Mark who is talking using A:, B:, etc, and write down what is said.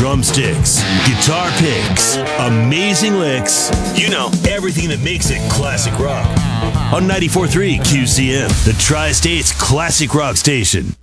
A: drumsticks, guitar picks, amazing licks. You know, everything that makes it classic rock. On 94.3 QCM, the Tri-State's classic rock station.